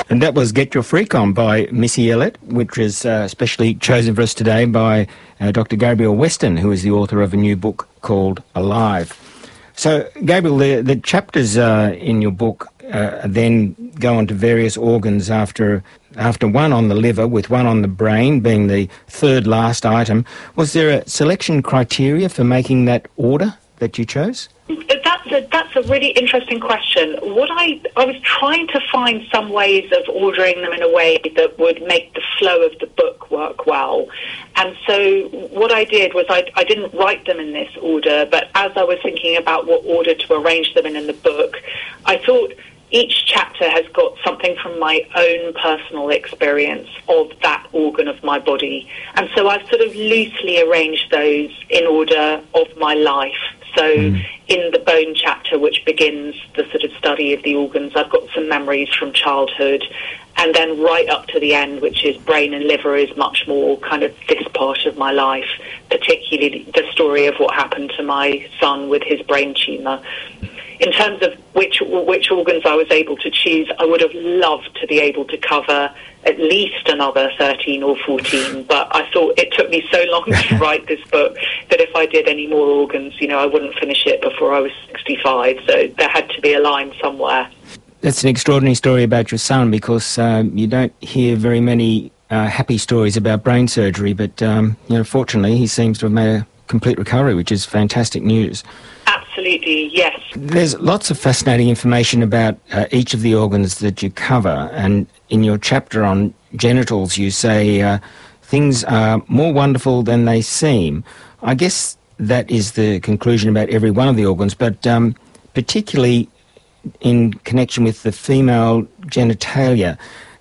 And that was Get Your Freak On by Missy Elliott, which is specially chosen for us today by Dr. Gabrielle Weston, who is the author of a new book called Alive. So, Gabrielle, the chapters in your book then go on to various organs after one on the liver, with one on the brain being the third last item. Was there a selection criteria for making that order that you chose? That's a really interesting question. What I was trying to find some ways of ordering them in a way that would make the flow of the book work well. And so what I did was I didn't write them in this order, but as I was thinking about what order to arrange them in the book, I thought each chapter has got something from my own personal experience of that organ of my body. And so I've sort of loosely arranged those in order of my life. So in the bone chapter, which begins the sort of study of the organs, I've got some memories from childhood. And then right up to the end, which is brain and liver, is much more kind of this part of my life, particularly the story of what happened to my son with his brain tumour. In terms of which organs I was able to choose, I would have loved to be able to cover at least another 13 or 14, but I thought it took me so long to write this book that if I did any more organs, I wouldn't finish it before I was 65, so there had to be a line somewhere. That's an extraordinary story about your son, because you don't hear very many happy stories about brain surgery, but fortunately he seems to have made a complete recovery, which is fantastic news. Absolutely, yes. There's lots of fascinating information about each of the organs that you cover, and in your chapter on genitals you say things are more wonderful than they seem. I guess that is the conclusion about every one of the organs, but particularly in connection with the female genitalia,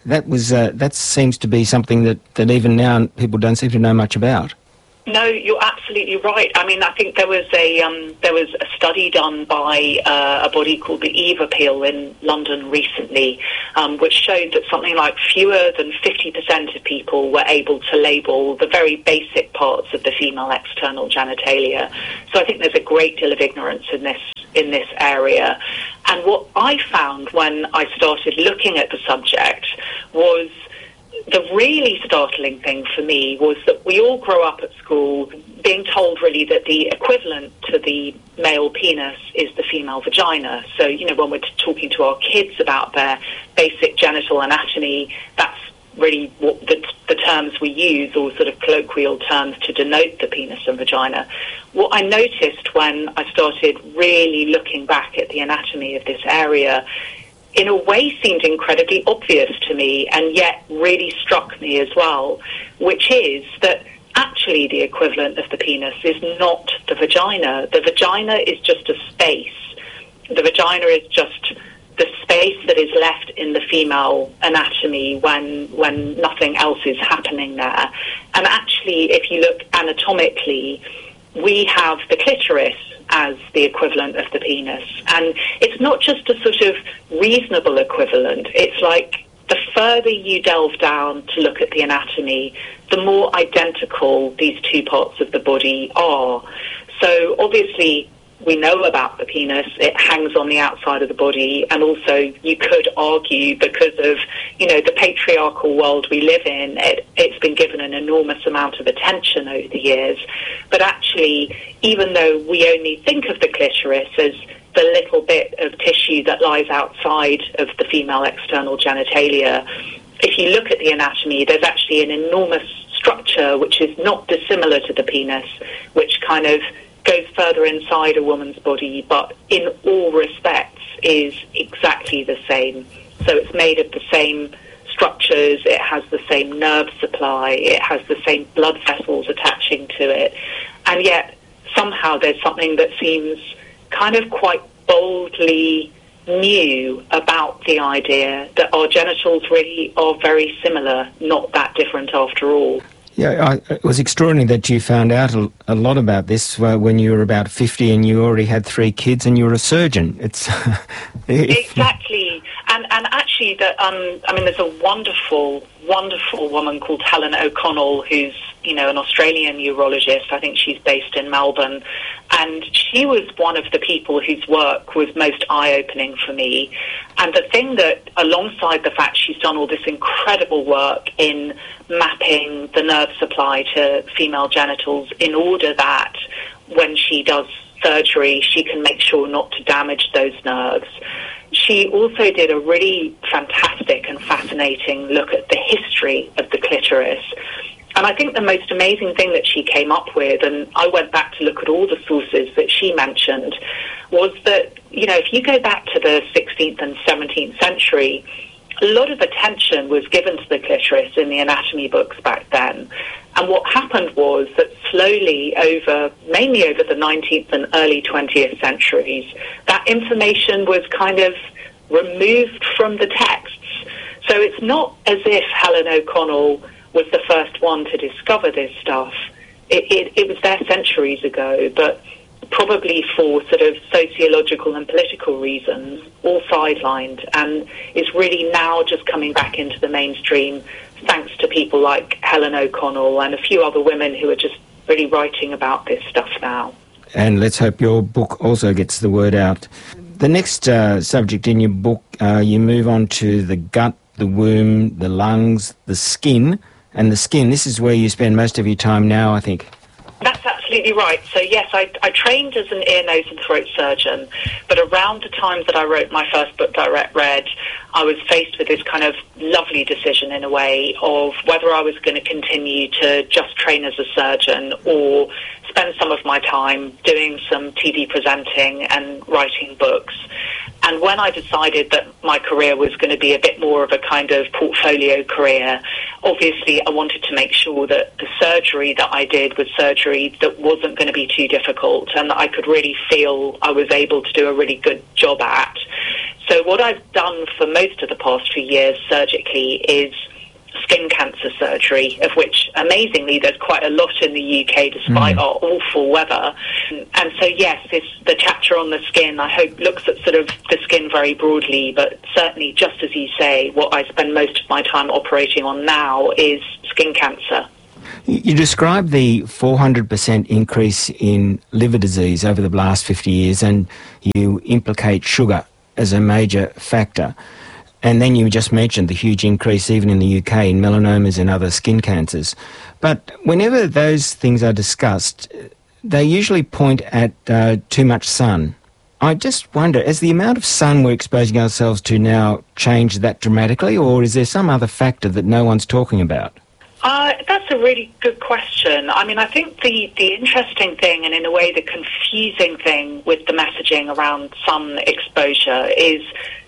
that seems to be something that even now people don't seem to know much about. No, you're absolutely right. I mean, I think there was a study done by a body called the Eve Appeal in London recently, which showed that something like fewer than 50% of people were able to label the very basic parts of the female external genitalia. So I think there's a great deal of ignorance in this area. And what I found when I started looking at the subject was the really startling thing for me was that we all grow up at school being told really that the equivalent to the male penis is the female vagina. So, when we're talking to our kids about their basic genital anatomy, that's really what the terms we use, or sort of colloquial terms to denote the penis and vagina. What I noticed when I started really looking back at the anatomy of this area, in a way seemed incredibly obvious to me, and yet really struck me as well, which is that actually the equivalent of the penis is not the vagina. The vagina is just a space. The vagina is just the space that is left in the female anatomy when nothing else is happening there. And actually, if you look anatomically, we have the clitoris as the equivalent of the penis. And it's not just a sort of reasonable equivalent. It's like the further you delve down to look at the anatomy, the more identical these two parts of the body are. So obviously we know about the penis, it hangs on the outside of the body, and also you could argue because of, the patriarchal world we live in, it's been given an enormous amount of attention over the years. But actually, even though we only think of the clitoris as the little bit of tissue that lies outside of the female external genitalia, if you look at the anatomy, there's actually an enormous structure which is not dissimilar to the penis, which kind of goes further inside a woman's body, but in all respects is exactly the same. So it's made of the same structures, it has the same nerve supply, it has the same blood vessels attaching to it, and yet somehow there's something that seems kind of quite boldly new about the idea that our genitals really are very similar, not that different after all. Yeah, it was extraordinary that you found out a lot about this when you were about 50 and you already had 3 kids and you were a surgeon. It's exactly, and actually, there's a wonderful wonderful woman called Helen O'Connell, who's, an Australian urologist. I think she's based in Melbourne. And she was one of the people whose work was most eye-opening for me. And the thing that, alongside the fact she's done all this incredible work in mapping the nerve supply to female genitals in order that when she does surgery, she can make sure not to damage those nerves. She also did a really fantastic and fascinating look at the history of the clitoris. And I think the most amazing thing that she came up with, and I went back to look at all the sources that she mentioned, was that, if you go back to the 16th and 17th century, a lot of attention was given to the clitoris in the anatomy books back then. And what happened was that slowly mainly over the 19th and early 20th centuries, that information was kind of removed from the texts. So it's not as if Helen O'Connell was the first one to discover this stuff. It was there centuries ago, but probably for sort of sociological and political reasons, all sidelined, and is really now just coming back into the mainstream thanks to people like Helen O'Connell and a few other women who are just really writing about this stuff now. And let's hope your book also gets the word out. The next subject in your book, you move on to the gut, the womb, the lungs, the skin. And the skin, this is where you spend most of your time now, I think. That's absolutely right. So yes, I trained as an ear, nose and throat surgeon, but around the time that I wrote my first book, Direct Red, I was faced with this kind of lovely decision in a way of whether I was going to continue to just train as a surgeon or spend some of my time doing some TV presenting and writing books. And when I decided that my career was going to be a bit more of a kind of portfolio career, obviously I wanted to make sure that the surgery that I did was surgery that wasn't going to be too difficult and that I could really feel I was able to do a really good job at. So what I've done for most of the past few years surgically is skin cancer surgery, of which, amazingly, there's quite a lot in the UK despite our awful weather. And so, yes, the chapter on the skin, I hope, looks at sort of the skin very broadly, but certainly, just as you say, what I spend most of my time operating on now is skin cancer. You describe the 400% increase in liver disease over the last 50 years, and you implicate sugar as a major factor. And then you just mentioned the huge increase even in the UK in melanomas and other skin cancers. But whenever those things are discussed, they usually point at too much sun. I just wonder, has the amount of sun we're exposing ourselves to now changed that dramatically, or is there some other factor that no one's talking about? That's a really good question. I mean, I think the interesting thing, and in a way the confusing thing with the messaging around sun exposure is,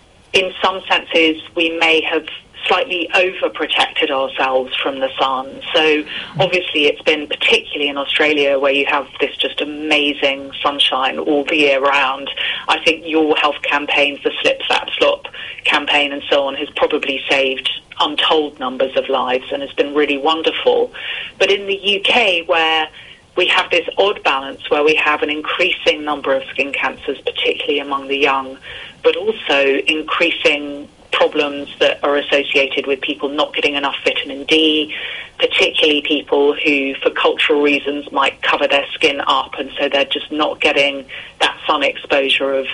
in some senses, we may have slightly overprotected ourselves from the sun. So obviously it's been, particularly in Australia, where you have this just amazing sunshine all the year round. I think your health campaigns, the Slip Slap Slop campaign and so on, has probably saved untold numbers of lives and has been really wonderful. But in the UK, where we have this odd balance where we have an increasing number of skin cancers, particularly among the young, but also increasing problems that are associated with people not getting enough vitamin D, particularly people who, for cultural reasons, might cover their skin up, and so they're just not getting that sun exposure of,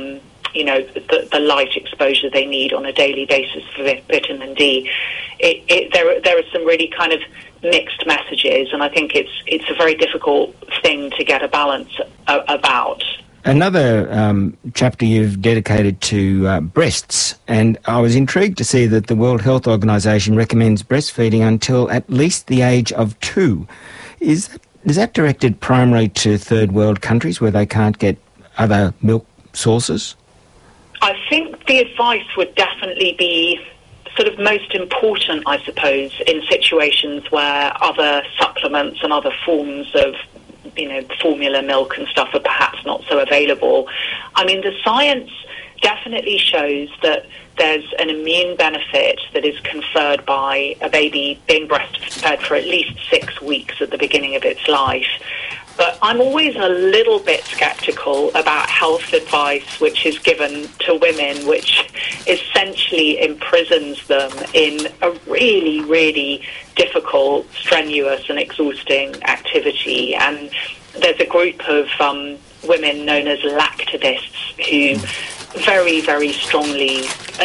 the light exposure they need on a daily basis for vitamin D. There are some really kind of mixed messages, and I think it's a very difficult thing to get a balance about. Another chapter you've dedicated to breasts, and I was intrigued to see that the World Health Organization recommends breastfeeding until at least the age of 2. Is that directed primarily to third world countries where they can't get other milk sources? I think the advice would definitely be sort of most important, I suppose, in situations where other supplements and other forms of formula milk and stuff are perhaps not so available. I mean, the science definitely shows that there's an immune benefit that is conferred by a baby being breastfed for at least 6 weeks at the beginning of its life. But I'm always a little bit sceptical about health advice which is given to women, which essentially imprisons them in a really, really difficult, strenuous and exhausting activity. And there's a group of women known as lactivists who very, very strongly,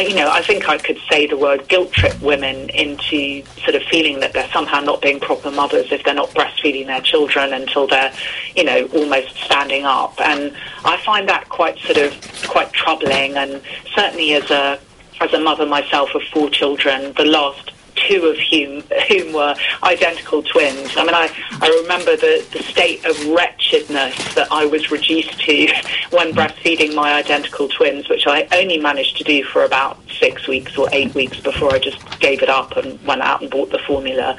I think I could say the word guilt trip women into sort of feeling that they're somehow not being proper mothers if they're not breastfeeding their children until they're, almost standing up. And I find that quite troubling. And certainly as a mother myself of 4 children, the last 2 of whom were identical twins. I mean, I remember the state of wretchedness that I was reduced to when breastfeeding my identical twins, which I only managed to do for about 6 weeks or 8 weeks before I just gave it up and went out and bought the formula.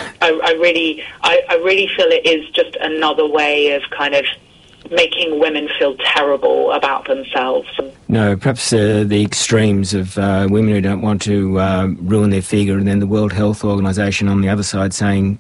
I really feel it is just another way of kind of making women feel terrible about themselves. No, perhaps the extremes of women who don't want to ruin their figure, and then the World Health Organization on the other side saying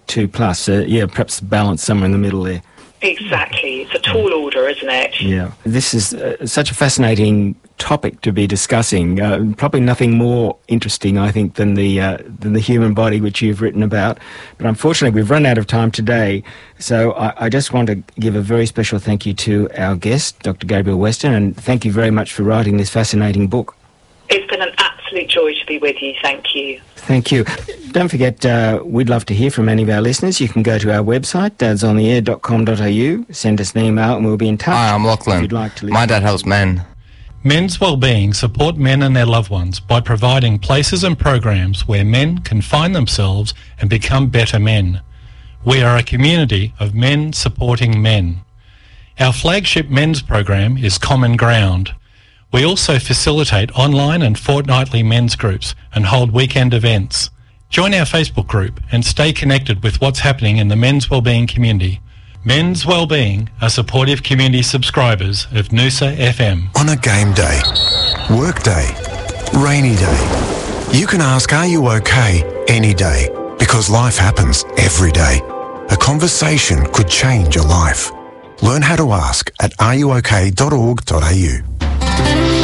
2+. Perhaps balance somewhere in the middle there. Exactly. It's a tall order, isn't it? Yeah. This is such a fascinating topic to be discussing. Probably nothing more interesting, I think, than the human body, which you've written about. But unfortunately, we've run out of time today. So I just want to give a very special thank you to our guest, Dr. Gabrielle Weston, and thank you very much for writing this fascinating book. It's been an absolute joy to be with you. Thank you. Thank you. Don't forget, we'd love to hear from any of our listeners. You can go to our website, dadsontheair.com.au, send us an email and we'll be in touch. Hi, I'm Lachlan. If you'd like to listen. My dad helps men. Men's Wellbeing support men and their loved ones by providing places and programs where men can find themselves and become better men. We are a community of men supporting men. Our flagship men's program is Common Ground. We also facilitate online and fortnightly men's groups and hold weekend events. Join our Facebook group and stay connected with what's happening in the Men's Wellbeing community. Men's Wellbeing are supportive community subscribers of Noosa FM. On a game day, work day, rainy day, you can ask, are you okay, any day, because life happens every day. A conversation could change your life. Learn how to ask at areyouok.org.au.